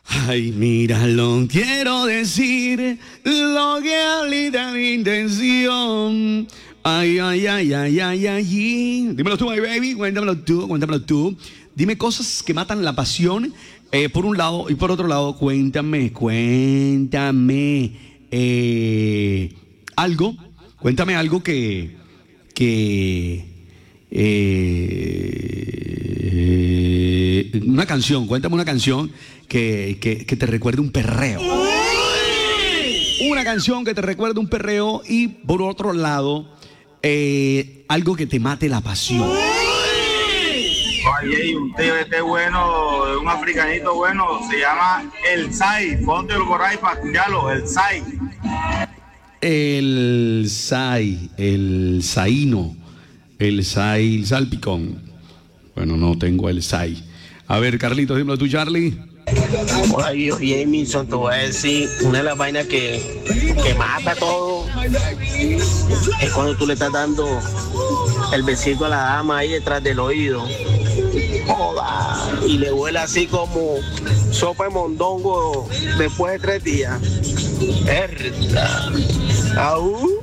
Ay, míralo, quiero decir lo que ahorita mi intención. Ay, ay, ay, ay, ay, ay. Dímelo tú, my baby, cuéntamelo tú, cuéntamelo tú. Dime cosas que matan la pasión, por un lado, y por otro lado, cuéntame algo, cuéntame algo una canción, cuéntame una canción que te recuerde un perreo. Una canción que te recuerde un perreo y por otro lado, algo que te mate la pasión. Oye, un TBT bueno, un africanito bueno, se llama El Sai. Póntelo por ahí para escucharlo, El Sai. El Saíno, el salpicón. Bueno, no tengo el Sai. A ver, Carlitos, dímelo tú, Charlie. Hola, yo Jameson, te voy a decir, una de las vainas que mata todo es cuando tú le estás dando el besito a la dama ahí detrás del oído. Joda, y le huele así como sopa de mondongo después de 3 días. Herda. Aú.